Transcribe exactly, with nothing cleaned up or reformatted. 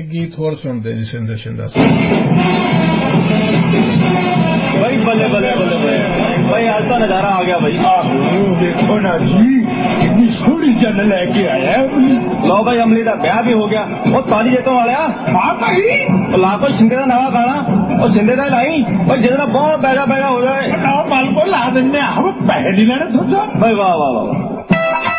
एक गीत और सुनते हैं जी शिंदे शिंदा भाई बल्ले बल्ले बल्ले भाई आज तो नजारा आ गया भाई। देखो ना जी कितनी सोहनी जन लेके आया। लो भाई अमली का ब्याह भी हो गया और ताली जेतों वाले हाँ भाई ला को शिंदे का नवा गाना और शिंदे का लाई भाई जितना बहुत बैगा बैगा हो जाए माल को ला देने हम पैसे नहीं लेने थोड़ा भाई वाह वाह वाह